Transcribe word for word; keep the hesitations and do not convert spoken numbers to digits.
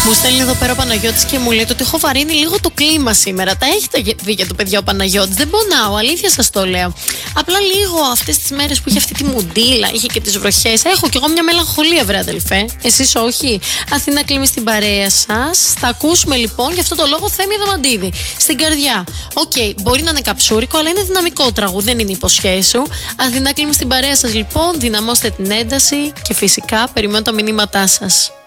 Μου στέλνει εδώ πέρα ο Παναγιώτης και μου λέει ότι έχω βαρύνει λίγο το κλίμα σήμερα. Τα έχετε δει για το παιδιά ο Παναγιώτης. Δεν πονάω, αλήθεια σας το λέω. Απλά λίγο αυτές τις μέρες που είχε αυτή τη μουντίλα, είχε και τις βροχές. Έχω κι εγώ μια μελαγχολία, βρε αδελφέ. Εσείς όχι. Αθήνα κλείνει στην παρέα σας. Θα ακούσουμε λοιπόν γι' αυτό το λόγο Θέμη Δαμαντίδη. Στην καρδιά. Οκ, okay, μπορεί να είναι καψούρικο, αλλά είναι δυναμικό τραγούδι, δεν είναι υποσχέσου. Αθήνα κλείνει στην παρέα σας λοιπόν. Δυναμώστε την ένταση και φυσικά περιμένω τα μηνύματά σας.